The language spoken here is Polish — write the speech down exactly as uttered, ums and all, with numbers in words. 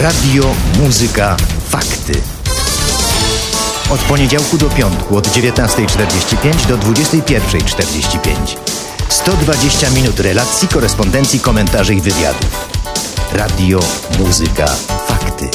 Radio, muzyka, fakty. Od poniedziałku do piątku od dziewiętnasta czterdzieści pięć do dwudziesta pierwsza czterdzieści pięć. sto dwadzieścia minut relacji, korespondencji, komentarzy i wywiadów. Radio, muzyka, fakty.